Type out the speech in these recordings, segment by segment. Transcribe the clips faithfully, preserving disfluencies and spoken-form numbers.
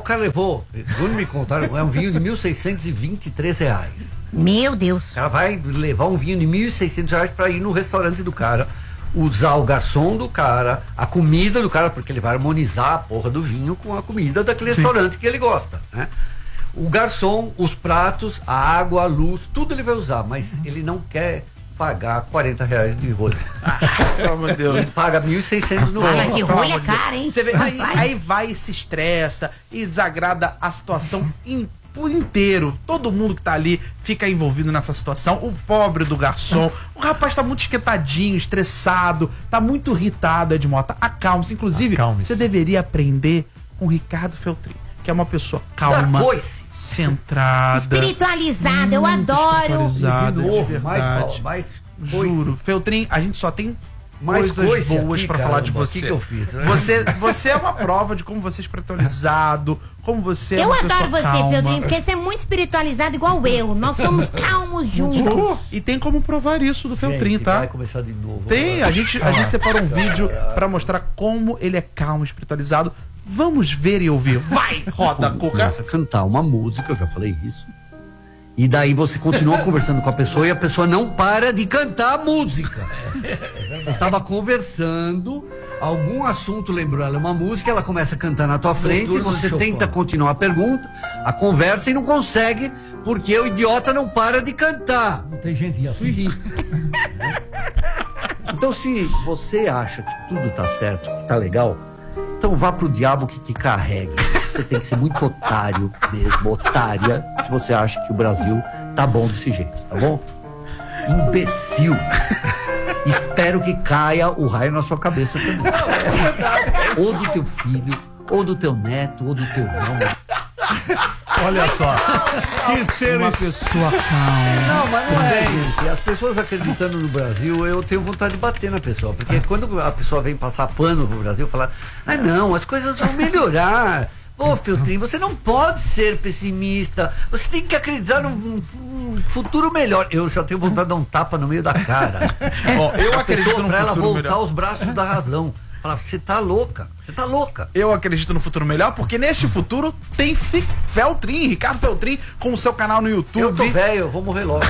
cara levou, segundo me contaram, é um vinho de mil seiscentos e vinte e três reais. Meu Deus. O cara vai levar um vinho de mil e seiscentos reais pra ir no restaurante do cara, usar o garçom do cara, a comida do cara, porque ele vai harmonizar a porra do vinho com a comida daquele Sim. restaurante que ele gosta, né? O garçom, os pratos, a água, a luz, tudo ele vai usar, mas uhum. ele não quer pagar quarenta reais de rolha. Ah, pelo amor de Deus. Ele paga mil e seiscentos no rolho. Ah, que rolha é cara, hein? Você vê, aí, aí vai e se estressa e desagrada a situação in, por inteiro. Todo mundo que tá ali fica envolvido nessa situação. O pobre do garçom. O rapaz tá muito esquentadinho, estressado, tá muito irritado, Edmota. Acalme-se. Inclusive, Acalme-se. Você deveria aprender com o Ricardo Feltrin, que é uma pessoa calma, centrada, espiritualizada. Eu adoro. De novo, de mais, mais Juro, Feltrin, a gente só tem mais coisas boas aqui, pra caramba, falar de você. Que que eu fiz, né? Você, você é uma prova de como você é espiritualizado, como você é Eu uma adoro você, calma. Feltrin, porque você é muito espiritualizado igual eu. Nós somos calmos juntos. E tem como provar isso do Feltrin, gente, tá? Vai começar de novo. Tem, a gente, a gente separou um vídeo pra mostrar como ele é calmo, espiritualizado. Vamos ver e ouvir. Vai, roda, Cuca. Começa a cantar uma música, eu já falei isso. E daí você continua conversando com a pessoa e a pessoa não para de cantar a música. Você estava conversando, algum assunto lembrou ela uma música, ela começa a cantar na tua frente, e você tenta continuar a pergunta, a conversa e não consegue, porque o idiota não para de cantar. Não tem gente assim. Então, se você acha que tudo tá certo, que tá legal, então vá pro diabo que te carregue. Você tem que ser muito otário mesmo, otária, se você acha que o Brasil tá bom desse jeito, tá bom? Imbecil. Espero que caia o raio na sua cabeça também. Ou do teu filho, ou do teu neto, ou do teu irmão. Olha só, que ser uma pessoa calma. Não, mas não é, gente. As pessoas acreditando no Brasil, eu tenho vontade de bater na pessoa. Porque quando a pessoa vem passar pano pro Brasil, falar, ah não, as coisas vão melhorar. Ô, Feltrin, você não pode ser pessimista. Você tem que acreditar num, num futuro melhor. Eu já tenho vontade de dar um tapa no meio da cara. Ó, eu a acredito pessoa, no pra ela futuro voltar melhor. aos braços da razão. Falar, você tá louca, você tá louca. Eu acredito no futuro melhor, porque neste futuro tem Fi- Feltrin, Ricardo Feltrin, com o seu canal no YouTube. Eu tô velho, eu vou morrer logo.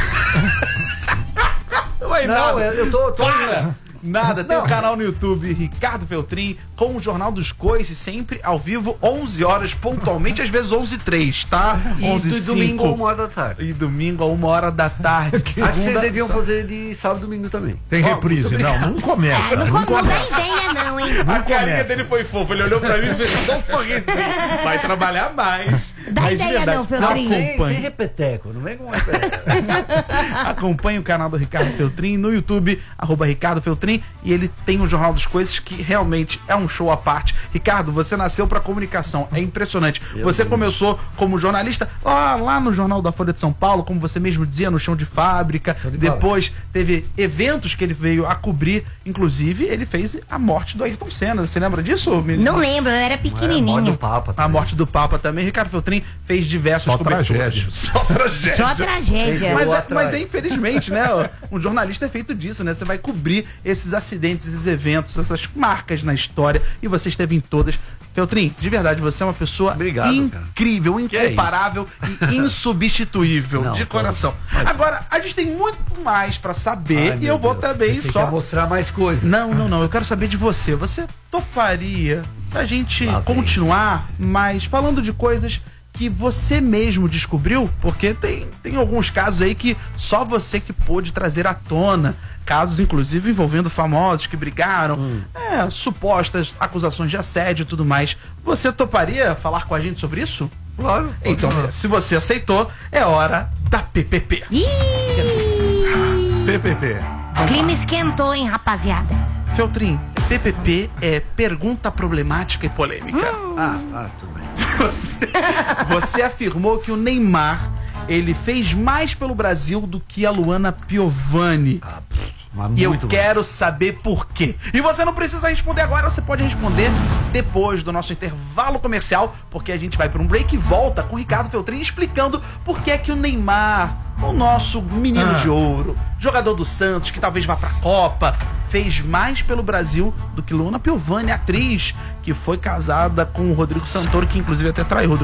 Não vai Não, nada. eu, eu tô... tô... Para! Nada, tem o Não. canal no YouTube, Ricardo Feltrin, com o Jornal dos Coices, sempre ao vivo, onze horas pontualmente, às vezes onze e três, tá? E onze do e domingo a cinco. uma hora da tarde. E domingo a uma hora da tarde. Acho que vocês deviam fazer de sábado e domingo também. Tem reprise, não, não começa. Ah, não, não não dá começa. ideia não, hein? A carinha começa. dele foi fofa, ele olhou pra mim e fez só um sorrisinho. Vai trabalhar mais. Dá Mas de ideia verdade, não, Feltrin. Sem, sem acompanhe. repeteco, não vem com repeteco. Acompanhe o canal do Ricardo Feltrin no YouTube, arroba Ricardo Feltrin, e ele tem o Jornal dos Coices, que realmente é um show à parte. Ricardo, você nasceu pra comunicação, é impressionante. Você começou como jornalista lá, lá no Jornal da Folha de São Paulo, como você mesmo dizia, no chão de fábrica. de Depois teve eventos que ele veio a cobrir, inclusive ele fez a morte do Ayrton Senna. Você lembra disso, menino? Não lembro, eu era É, morte do pequenininho. Papa A também. morte do Papa também. Ricardo Feltrin fez diversas Só coberturas. tragédia. Só tragédia. Só tragédia. Mas, Boa é, atrás. mas é infelizmente, né? Um jornalista é feito disso, né? Você vai cobrir esses acidentes, esses eventos, essas marcas na história, e você esteve em todas. Feltrin, de verdade, você é uma pessoa Obrigado, incrível, Que incomparável e insubstituível, Não, de tô- coração. Mas- Agora, a gente tem muito mais pra saber, Ai, e meu eu vou Deus. também Você só... quer mostrar mais coisas. Não, não, não. Eu quero saber de você. Você toparia a gente Lá vem. continuar, mas falando de coisas que você mesmo descobriu? Porque tem, tem alguns casos aí que só você que pôde trazer à tona. Casos, inclusive, envolvendo famosos que brigaram. Hum. É, supostas acusações de assédio e tudo mais. Você toparia falar com a gente sobre isso? Claro. Então, se você aceitou, é hora da P P P. Ih, P P P. o clima esquentou, hein, rapaziada. Feltrin, P P P é pergunta problemática e polêmica. Ah, ah, tudo bem. Você, você afirmou que o Neymar, ele fez mais pelo Brasil do que a Luana Piovani. Ah, pff, mas E eu muito quero saber por quê. E você não precisa responder agora, você pode responder depois do nosso intervalo comercial, porque a gente vai para um break e volta com o Ricardo Feltrin explicando por que é que o Neymar, o nosso menino Ah. de ouro, jogador do Santos, que talvez vá pra Copa, fez mais pelo Brasil do que Luana Piovani, atriz, que foi casada com o Rodrigo Santoro, que inclusive até traiu